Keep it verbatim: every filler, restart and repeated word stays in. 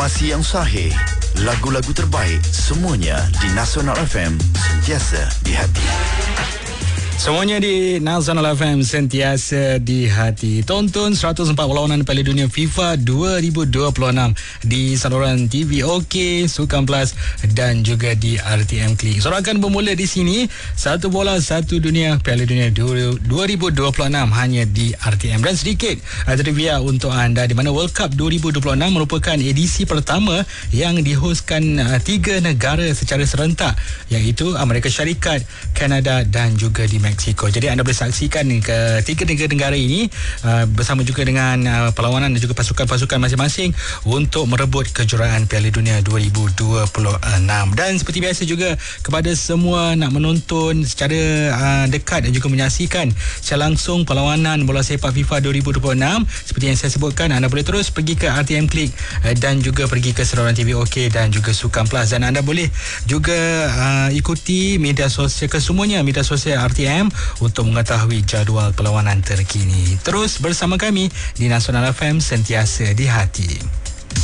Masih yang sahih, lagu-lagu terbaik semuanya di Nasional F M, sentiasa di hati. Semuanya di Nasional F M, sentiasa di hati. Tonton seratus empat perlawanan Piala Dunia FIFA dua ribu dua puluh enam di saluran T V OK, Sukan Plus dan juga di R T M Klik. Sorakan bermula di sini. Satu bola, satu dunia Piala Dunia dua ribu dua puluh enam hanya di R T M. Dan sedikit uh, trivia untuk anda, di mana World Cup dua ribu dua puluh enam merupakan edisi pertama yang dihoskan uh, tiga negara secara serentak, iaitu Amerika Syarikat, Kanada dan juga di Mexico. Jadi anda boleh saksikan ketiga negara-negara ini uh, bersama juga dengan uh, perlawanan dan juga pasukan-pasukan masing-masing untuk merebut kejuaraan Piala Dunia dua ribu dua puluh enam. Dan seperti biasa juga, kepada semua nak menonton secara uh, dekat dan juga menyaksikan secara langsung perlawanan bola sepak FIFA dua ribu dua puluh enam, seperti yang saya sebutkan, anda boleh terus pergi ke R T M Klik uh, dan juga pergi ke saluran T V OK dan juga Sukan Plus. Dan anda boleh juga uh, ikuti media sosial, kesemuanya media sosial R T M untuk mengetahui jadual perlawanan terkini. Terus bersama kami di Nasional F M, sentiasa di hati.